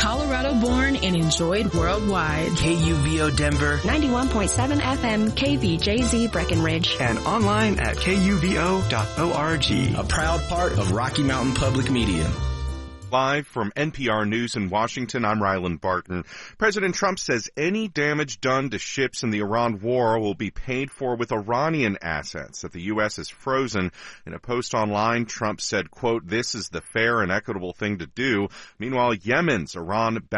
Colorado-born and enjoyed worldwide. KUVO Denver, 91.7 FM KVJZ Breckenridge, and online at kuvo.org. A proud part of Rocky Mountain Public Media. Live from NPR News in Washington, I'm Ryland Barton. President Trump says any damage done to ships in the Iran war will be paid for with Iranian assets that the U.S. has frozen. In a post online, Trump said, quote, "This is the fair and equitable thing to do." Meanwhile, Yemen's Iran